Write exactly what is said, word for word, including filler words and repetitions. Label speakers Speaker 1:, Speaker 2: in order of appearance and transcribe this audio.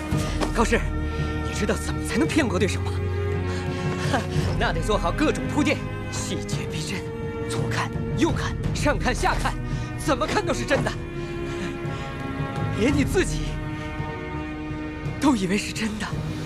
Speaker 1: 高师，你知道怎么才能骗过对手吗？那得做好各种铺垫，细节逼真，左看右看，上看下看，怎么看都是真的，连你自己都以为是真的。